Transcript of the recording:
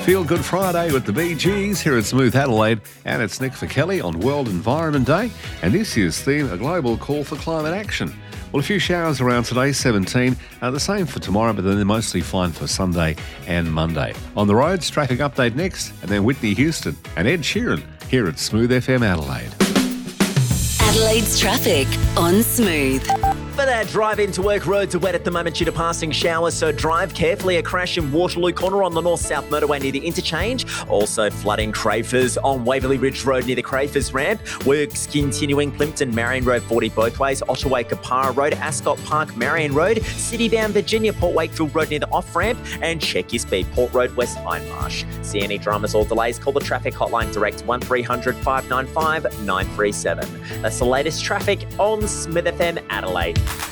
Feel Good Friday with the Bee Gees here at Smooth Adelaide, and it's Nick for Kelly on World Environment Day, and this year's theme, a global call for climate action. Well, a few showers around today, 17, the same for tomorrow, but then they're mostly fine for Sunday and Monday. On the roads, traffic update next, and then Whitney Houston and Ed Sheeran here at Smooth FM Adelaide. Adelaide's traffic on Smooth. For that drive into work, roads are wet at the moment due to passing showers, so drive carefully. A crash in Waterloo Corner on the north-south motorway near the interchange. Also flooding Crafers on Waverley Ridge Road near the Crafers ramp. Works continuing Plimpton, Marion Road 40 both ways. Otterway Kapara Road, Ascot Park, Marion Road. City-bound Virginia, Port Wakefield Road near the off-ramp. And check your speed, Port Road, West Hindmarsh. See any dramas or delays, call the traffic hotline direct 1300 595 937. That's the latest traffic on Smith FM Adelaide.